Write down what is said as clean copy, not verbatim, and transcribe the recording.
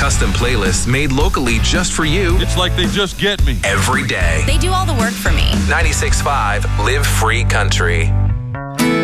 Custom playlists made locally just for you. It's like they just get me. Every day. They do all the work for me. 96.5 Live Free Country.